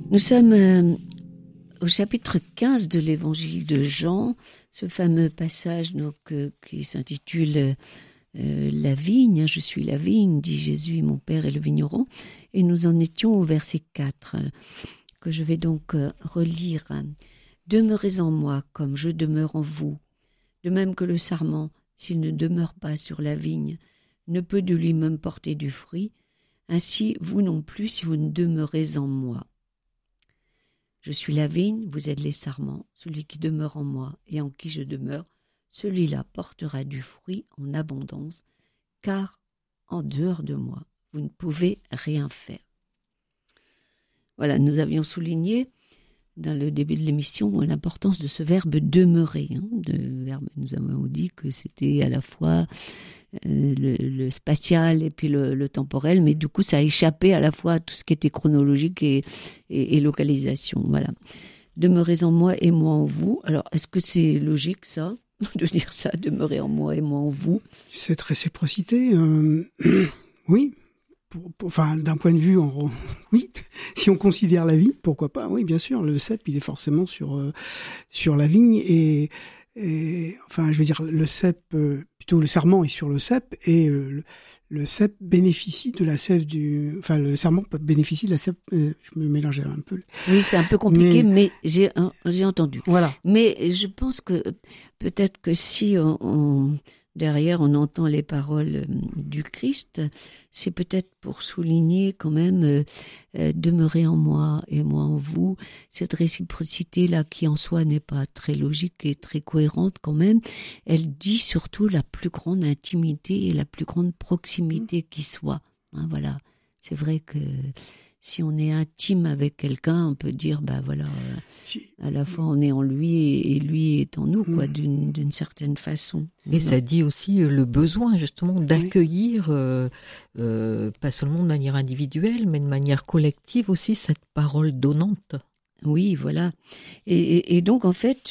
Nous sommes au chapitre 15 de l'évangile de Jean, ce fameux passage qui s'intitule La vigne, je suis la vigne, dit Jésus, mon Père est le vigneron. Et nous en étions au verset 4, que je vais donc relire. Demeurez en moi comme je demeure en vous, de même que le sarment, s'il ne demeure pas sur la vigne, ne peut de lui-même porter du fruit, ainsi vous non plus si vous ne demeurez en moi. Je suis la vigne, vous êtes les sarments, celui qui demeure en moi et en qui je demeure, celui-là portera du fruit en abondance, car en dehors de moi, vous ne pouvez rien faire. Voilà, nous avions souligné dans le début de l'émission l'importance de ce verbe demeurer. Nous avons dit que c'était à la fois le spatial et puis le temporel, mais du coup ça a échappé à la fois à tout ce qui était chronologique et localisation. Voilà. Demeurez en moi et moi en vous. Alors, est-ce que c'est logique ça, de dire ça, demeurer en moi et moi en vous? Cette réciprocité, oui. Enfin, d'un point de vue, oui, si on considère la vigne, pourquoi pas? Oui, bien sûr, le cep, il est forcément sur la vigne et enfin, je veux dire, le cep, plutôt le sarment est sur le cep et le cep bénéficie de la sève enfin, le sarment bénéficie de la sève. Je me mélangeais un peu. Oui, c'est un peu compliqué, mais j'ai entendu. Voilà. Mais je pense que peut-être que si derrière on entend les paroles du Christ, c'est peut-être pour souligner quand même demeurer en moi et moi en vous, cette réciprocité-là qui en soi n'est pas très logique et très cohérente quand même, elle dit surtout la plus grande intimité et la plus grande proximité qui soit. Hein, voilà, c'est vrai que si on est intime avec quelqu'un, on peut dire, à la fois on est en lui et lui est en nous, quoi, d'une certaine façon. Et ça dit aussi le besoin, justement, d'accueillir, pas seulement de manière individuelle, mais de manière collective aussi, cette parole donnante. Oui, voilà. Et donc, en fait,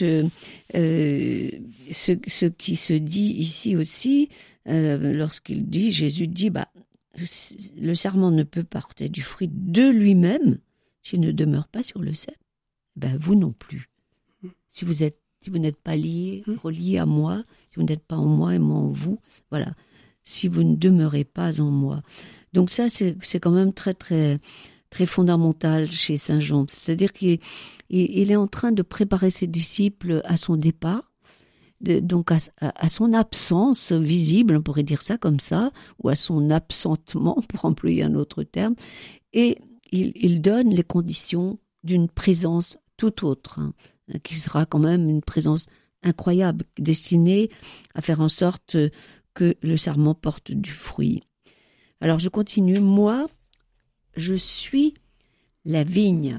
ce qui se dit ici aussi, lorsqu'il dit, Jésus dit, le sarment ne peut porter du fruit de lui-même s'il ne demeure pas sur le cep. Vous non plus. Si vous n'êtes pas lié, relié à moi, si vous n'êtes pas en moi et moi en vous, voilà. Si vous ne demeurez pas en moi. Donc ça, c'est quand même très, très, très fondamental chez Saint Jean. C'est-à-dire qu'il est en train de préparer ses disciples à son départ, donc à son absence visible, on pourrait dire ça comme ça, ou à son absentement, pour employer un autre terme, et il donne les conditions d'une présence tout autre, qui sera quand même une présence incroyable, destinée à faire en sorte que le sarment porte du fruit. Alors je continue, moi, je suis la vigne.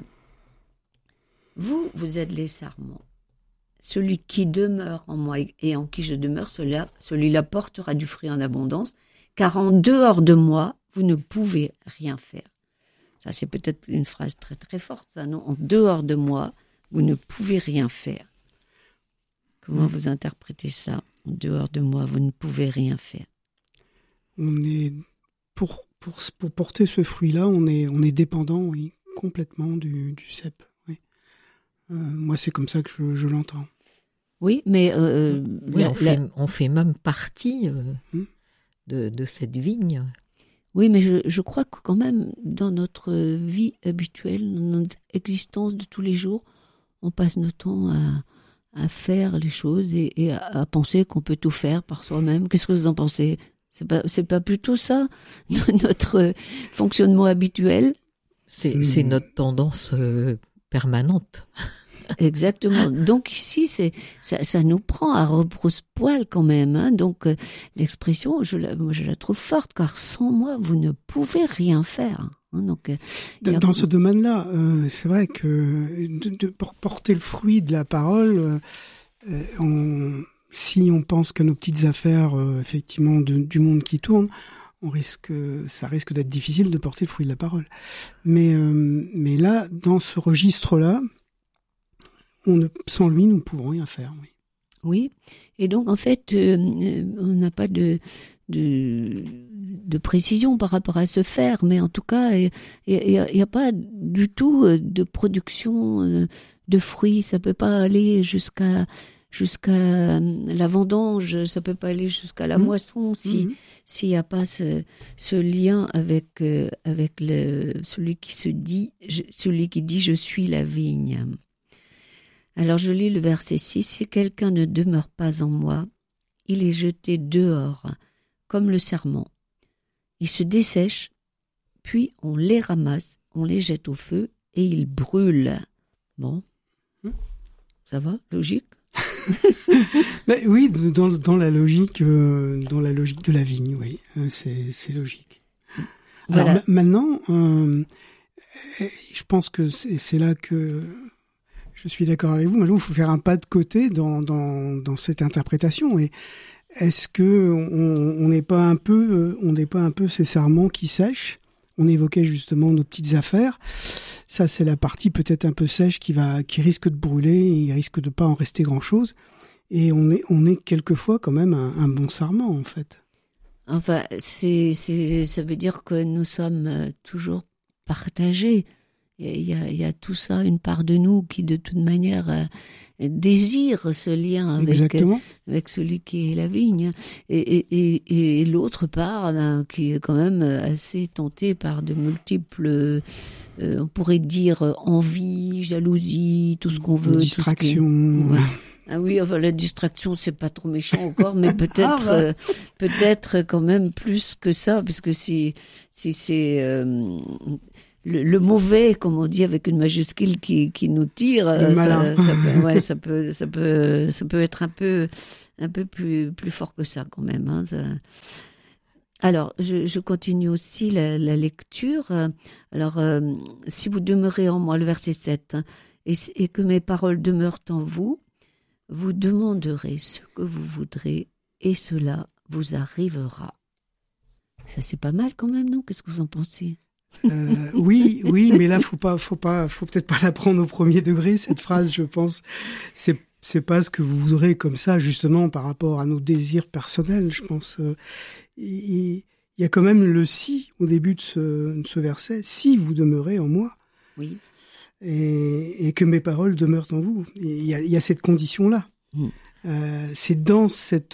Vous êtes les sarments. Celui qui demeure en moi et en qui je demeure, celui-là portera du fruit en abondance, car en dehors de moi, vous ne pouvez rien faire. Ça, c'est peut-être une phrase très très forte, ça, non? En dehors de moi, vous ne pouvez rien faire. Comment vous interprétez ça? En dehors de moi, vous ne pouvez rien faire. On est pour porter ce fruit-là, on est dépendant, oui, complètement du cep. Oui. Moi, c'est comme ça que je l'entends. Oui, mais on fait même partie de cette vigne. Oui, mais je crois que quand même, dans notre vie habituelle, dans notre existence de tous les jours, on passe notre temps à faire les choses et à penser qu'on peut tout faire par soi-même. Qu'est-ce que vous en pensez? C'est pas plutôt ça, notre fonctionnement habituel? C'est notre tendance permanente. Exactement. Donc ici, ça nous prend à rebrousse-poil quand même. Hein. Donc l'expression, je la trouve forte, car sans moi, vous ne pouvez rien faire. Hein. Donc, dans ce domaine-là, c'est vrai que pour porter le fruit de la parole, si on pense qu'à nos petites affaires, effectivement, du monde qui tourne, ça risque d'être difficile de porter le fruit de la parole. Mais là, dans ce registre-là, sans lui, nous ne pouvons rien faire. Oui. Oui, et donc en fait, on n'a pas de précision par rapport à ce fer, mais en tout cas, il n'y a pas du tout de production de fruits. Ça peut pas aller jusqu'à la vendange, ça peut pas aller jusqu'à la moisson s'il n'y a pas ce lien avec celui qui dit je suis la vigne. Alors je lis le verset 6. Si quelqu'un ne demeure pas en moi, il est jeté dehors, comme le sarment. Il se dessèche, puis on les ramasse, on les jette au feu et ils brûlent. Bon, ça va, logique? Mais oui, dans la logique de la vigne, oui, c'est logique. Voilà. Alors maintenant, je pense que c'est là que je suis d'accord avec vous. Maintenant, il faut faire un pas de côté dans cette interprétation. Et est-ce que on n'est pas un peu ces sarments qui sèchent? On évoquait justement nos petites affaires. Ça, c'est la partie peut-être un peu sèche qui risque de brûler. Et il risque de pas en rester grand-chose. Et on est quelquefois quand même un bon sarment, en fait. Enfin, ça veut dire que nous sommes toujours partagés. Il y a tout ça, une part de nous qui, de toute manière, désire ce lien avec celui qui est la vigne. Et l'autre part, qui est quand même assez tentée par de multiples, on pourrait dire, envie, jalousie, tout ce qu'on veut. Distraction. Ouais. Ah oui, enfin, la distraction, c'est pas trop méchant encore, mais peut-être quand même plus que ça, parce que si c'est le mauvais, comme on dit avec une majuscule qui nous tire, ça peut être un peu plus fort que ça quand même. Hein, ça. Alors, je continue aussi la lecture. Alors, si vous demeurez en moi, le verset 7, hein, et que mes paroles demeurent en vous, vous demanderez ce que vous voudrez et cela vous arrivera. Ça, c'est pas mal quand même, non? Qu'est-ce que vous en pensez? Oui, mais là, faut peut-être pas la prendre au premier degré, cette phrase, je pense. C'est pas ce que vous voudrez comme ça, justement, par rapport à nos désirs personnels, je pense. Il y a quand même le si au début de ce verset. Si vous demeurez en moi. Oui. Et que mes paroles demeurent en vous. Il y a cette condition-là. C'est dans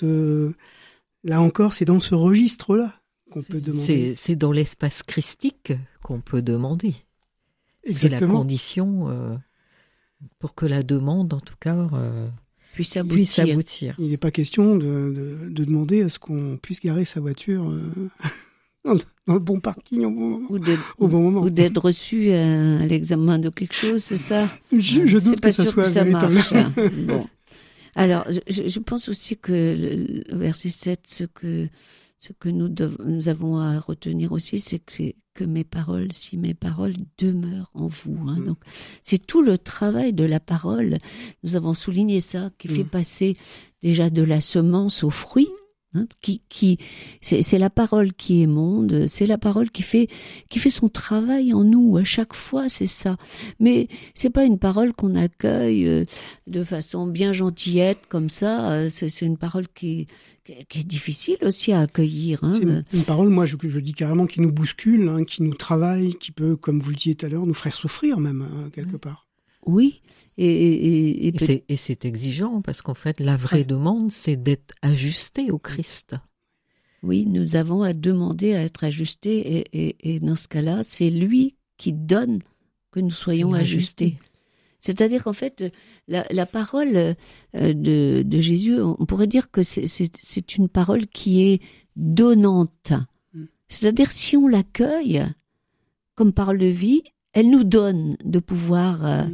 là encore, c'est dans ce registre-là qu'on peut demander. C'est dans l'espace christique qu'on peut demander. Exactement. C'est la condition pour que la demande, en tout cas, puisse aboutir. Il n'est pas question de demander à ce qu'on puisse garer sa voiture dans le bon parking au bon moment. Ou d'être reçu à l'examen de quelque chose, c'est ça? Je doute que ça soit véritable. Bon. Alors, je pense aussi que le verset 7, ce que nous avons à retenir aussi, c'est que mes paroles demeurent en vous. Hein. Donc, c'est tout le travail de la parole. Nous avons souligné ça, qui fait passer déjà de la semence au fruit. Hein, c'est la parole qui émonde, c'est la parole qui fait son travail en nous à chaque fois, c'est ça. Mais c'est pas une parole qu'on accueille de façon bien gentillette comme ça. C'est une parole qui est difficile aussi à accueillir. Hein. C'est une parole, moi je dis carrément, qui nous bouscule, hein, qui nous travaille, qui peut, comme vous le disiez tout à l'heure, nous faire souffrir même quelque part. Oui. Et c'est exigeant parce qu'en fait, la vraie demande, c'est d'être ajusté au Christ. Oui, nous avons à demander à être ajustés et dans ce cas-là, c'est lui qui donne que nous soyons ajustés. C'est-à-dire qu'en fait, la parole de Jésus, on pourrait dire que c'est une parole qui est donnante. C'est-à-dire si on l'accueille comme parole de vie, elle nous donne de pouvoir,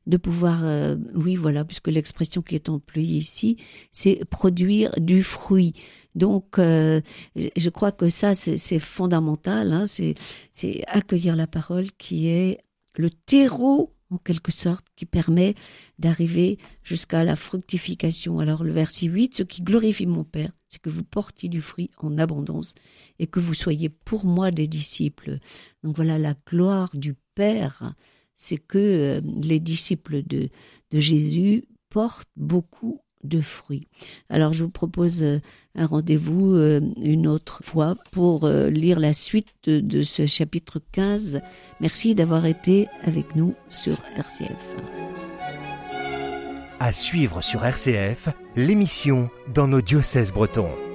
oui, voilà, puisque l'expression qui est employée ici, c'est produire du fruit. Donc, je crois que ça, c'est fondamental. Hein, c'est accueillir la parole qui est le terreau, en quelque sorte, qui permet d'arriver jusqu'à la fructification. Alors, le verset 8, ce qui glorifie mon Père, c'est que vous portiez du fruit en abondance et que vous soyez pour moi des disciples. Donc voilà, la gloire du Père, c'est que les disciples de Jésus portent beaucoup de fruits. Alors je vous propose un rendez-vous une autre fois pour lire la suite de ce chapitre 15. Merci d'avoir été avec nous sur RCF. À suivre sur RCF, l'émission Dans nos diocèses bretons.